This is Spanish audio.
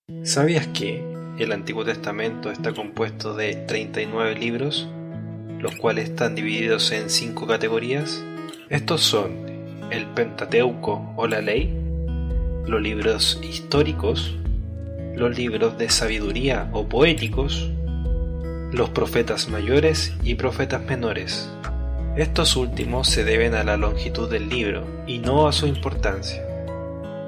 ¿Sabías que el Antiguo Testamento está compuesto de 39 libros, los cuales están divididos en 5 categorías? Estos son el Pentateuco o la Ley, los libros históricos, los libros de sabiduría o poéticos, los profetas mayores y profetas menores. Estos últimos se deben a la longitud del libro y no a su importancia.